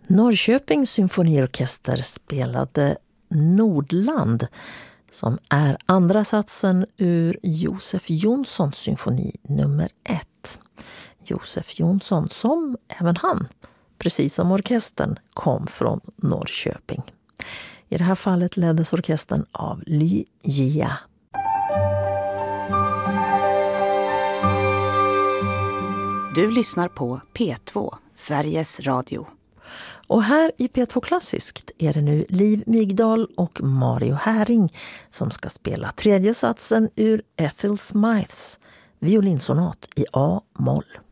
Norrköpings symfoniorkester spelade Nordland, som är andra satsen ur Josef Jonssons symfoni nummer 1. Josef Jonsson, som även han, precis som orkestern, kom från Norrköping. I det här fallet leddes orkestern av Ly Gia. Du lyssnar på P2, Sveriges Radio. Och här i P2 Klassiskt är det nu Liv Mygdal och Mario Häring som ska spela tredje satsen ur Ethel Smythes violinsonat i A-moll.